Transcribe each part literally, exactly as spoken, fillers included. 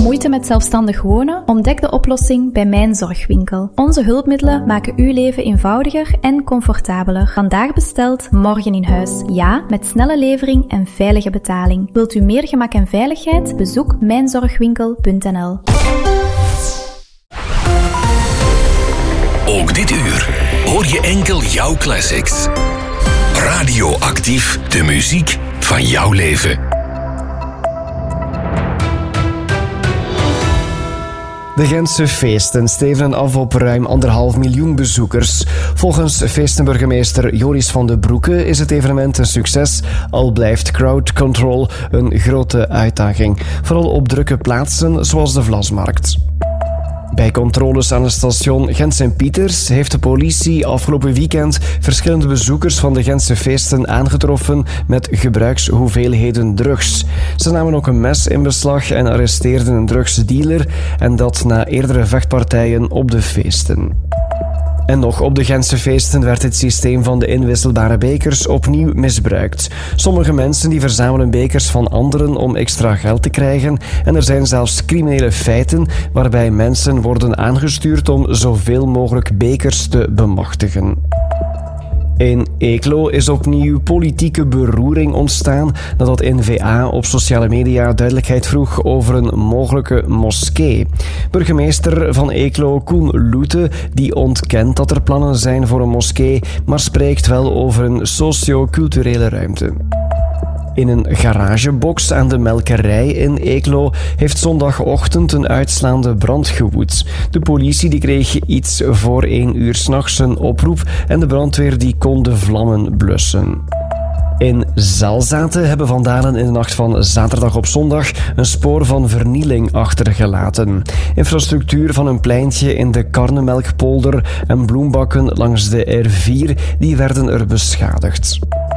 Moeite met zelfstandig wonen? Ontdek de oplossing bij Mijn Zorgwinkel. Onze hulpmiddelen maken uw leven eenvoudiger en comfortabeler. Vandaag besteld, morgen in huis. Ja, met snelle levering en veilige betaling. Wilt u meer gemak en veiligheid? Bezoek mijn zorgwinkel punt n l. Ook dit uur hoor je enkel jouw classics. Radioactief, de muziek van jouw leven. De Gentse feesten stevenen af op ruim anderhalf miljoen bezoekers. Volgens feestenburgemeester Joris van den Broeke is het evenement een succes, al blijft crowd control een grote uitdaging. Vooral op drukke plaatsen zoals de Vlasmarkt. Bij controles aan het station Gent-Sint-Pieters heeft de politie afgelopen weekend verschillende bezoekers van de Gentse feesten aangetroffen met gebruikshoeveelheden drugs. Ze namen ook een mes in beslag en arresteerden een drugsdealer, en dat na eerdere vechtpartijen op de feesten. En nog op de Gentse feesten werd het systeem van de inwisselbare bekers opnieuw misbruikt. Sommige mensen die verzamelen bekers van anderen om extra geld te krijgen, en er zijn zelfs criminele feiten waarbij mensen worden aangestuurd om zoveel mogelijk bekers te bemachtigen. In Eeklo is opnieuw politieke beroering ontstaan nadat N V A op sociale media duidelijkheid vroeg over een mogelijke moskee. Burgemeester van Eeklo, Koen Loete, die ontkent dat er plannen zijn voor een moskee, maar spreekt wel over een socio-culturele ruimte. In een garagebox aan de Melkerij in Eeklo heeft zondagochtend een uitslaande brand gewoed. De politie die kreeg iets voor één uur 's nachts een oproep en de brandweer die kon de vlammen blussen. In Zelzate hebben vandalen in de nacht van zaterdag op zondag een spoor van vernieling achtergelaten. Infrastructuur van een pleintje in de Karnemelkpolder en bloembakken langs de R vier die werden er beschadigd.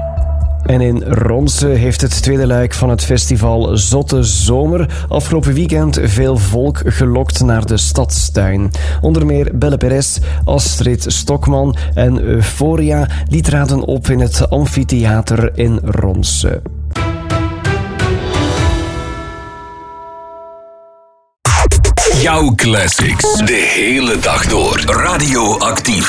En in Ronse heeft het tweede luik van het festival Zotte Zomer afgelopen weekend veel volk gelokt naar de Stadstuin. Onder meer Belle Perez, Astrid Stokman en Euphoria die traden op in het amfitheater in Ronse. Jouw classics, de hele dag door. Radioactief.